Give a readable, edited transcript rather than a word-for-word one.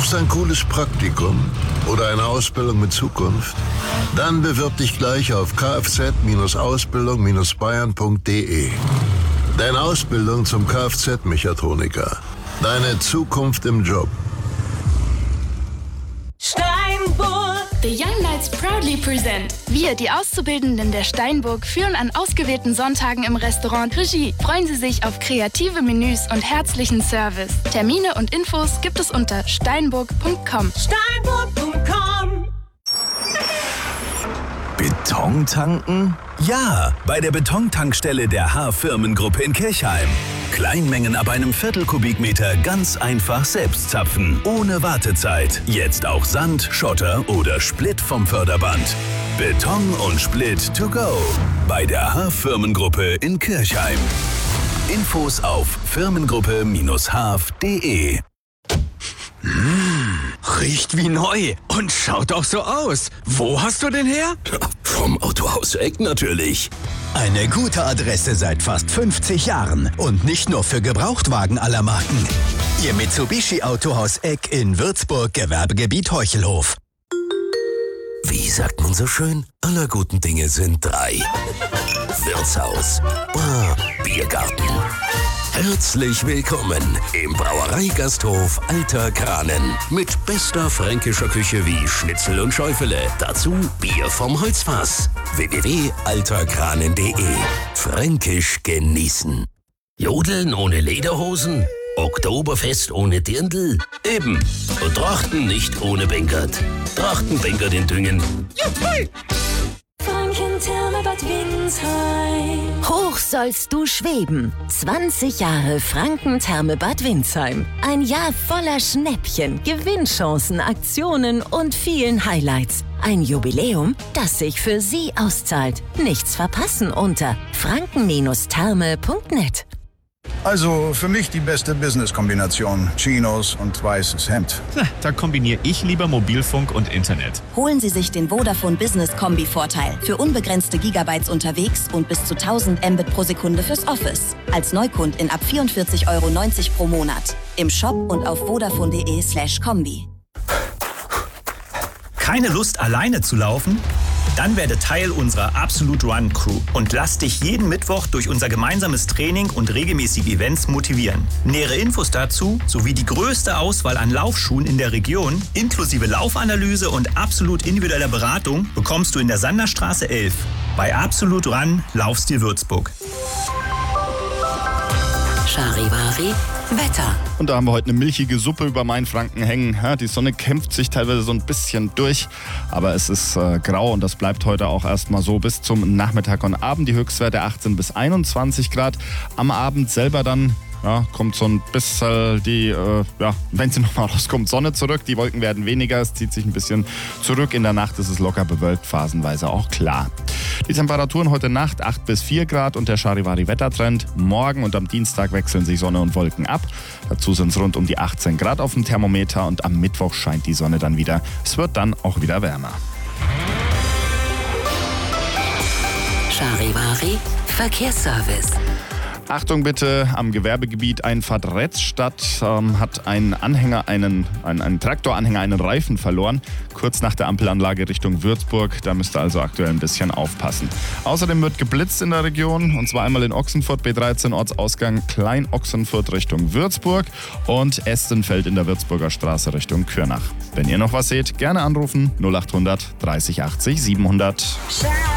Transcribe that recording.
Suchst ein cooles Praktikum oder eine Ausbildung mit Zukunft? Dann bewirb dich gleich auf kfz-ausbildung-bayern.de. Deine Ausbildung zum Kfz-Mechatroniker. Deine Zukunft im Job. Steinburg. The Young Knights proudly present. Wir, die Auszubildenden der Steinburg, führen an ausgewählten Sonntagen im Restaurant Regie. Freuen Sie sich auf kreative Menüs und herzlichen Service. Termine und Infos gibt es unter steinburg.com. Steinburg.com. Beton tanken? Ja, bei der Betontankstelle der H-Firmengruppe in Kirchheim. Kleinmengen ab einem Viertelkubikmeter ganz einfach selbst zapfen, ohne Wartezeit. Jetzt auch Sand, Schotter oder Split vom Förderband. Beton und Split to go bei der H-Firmengruppe in Kirchheim. Infos auf firmengruppe-haf.de. Riecht wie neu und schaut auch so aus. Wo hast du den her? Vom Autohaus Eck natürlich. Eine gute Adresse seit fast 50 Jahren und nicht nur für Gebrauchtwagen aller Marken. Ihr Mitsubishi Autohaus Eck in Würzburg, Gewerbegebiet Heuchelhof. Wie sagt man so schön? Aller guten Dinge sind drei. Wirtshaus, Bar, Biergarten. Herzlich willkommen im Brauereigasthof Alter Kranen. Mit bester fränkischer Küche wie Schnitzel und Schäufele. Dazu Bier vom Holzfass. www.alterkranen.de. Fränkisch genießen. Jodeln ohne Lederhosen? Oktoberfest ohne Dirndl? Eben. Und Trachten nicht ohne Bänkert. Trachtenbänkert in Düngen. Juhu! Franken-Therme Bad Windsheim. Hoch sollst du schweben. 20 Jahre Franken-Therme Bad Windsheim. Ein Jahr voller Schnäppchen, Gewinnchancen, Aktionen und vielen Highlights. Ein Jubiläum, das sich für Sie auszahlt. Nichts verpassen unter franken-therme.net. Also für mich die beste Business-Kombination. Chinos und weißes Hemd. Da kombiniere ich lieber Mobilfunk und Internet. Holen Sie sich den Vodafone Business Kombi-Vorteil. Für unbegrenzte Gigabytes unterwegs und bis zu 1000 Mbit pro Sekunde fürs Office. Als Neukundin ab 44,90 € pro Monat. Im Shop und auf vodafone.de/kombi. Keine Lust, alleine zu laufen? Dann werde Teil unserer Absolute Run Crew und lass dich jeden Mittwoch durch unser gemeinsames Training und regelmäßige Events motivieren. Nähere Infos dazu sowie die größte Auswahl an Laufschuhen in der Region, inklusive Laufanalyse und absolut individueller Beratung, bekommst du in der Sanderstraße 11 bei Absolute Run Laufstil Würzburg. Charivari Wetter. Und da haben wir heute eine milchige Suppe über Mainfranken hängen. Ja, die Sonne kämpft sich teilweise so ein bisschen durch, aber es ist grau und das bleibt heute auch erstmal so bis zum Nachmittag und Abend. Die Höchstwerte 18 bis 21 Grad. Am Abend selber dann kommt so ein bisschen wenn sie nochmal rauskommt, Sonne zurück. Die Wolken werden weniger, es zieht sich ein bisschen zurück. In der Nacht ist es locker bewölkt, phasenweise auch klar. Die Temperaturen heute Nacht 8 bis 4 Grad und der Charivari-Wettertrend. Morgen und am Dienstag wechseln sich Sonne und Wolken ab. Dazu sind es rund um die 18 Grad auf dem Thermometer und am Mittwoch scheint die Sonne dann wieder. Es wird dann auch wieder wärmer. Charivari Verkehrsservice. Achtung bitte, am Gewerbegebiet Einfahrt Retzstadt hat ein Traktoranhänger einen Reifen verloren, kurz nach der Ampelanlage Richtung Würzburg. Da müsst ihr also aktuell ein bisschen aufpassen. Außerdem wird geblitzt in der Region, und zwar einmal in Ochsenfurt, B13 Ortsausgang Klein-Ochsenfurt Richtung Würzburg und Estenfeld in der Würzburger Straße Richtung Kürnach. Wenn ihr noch was seht, gerne anrufen 0800 30 80 700.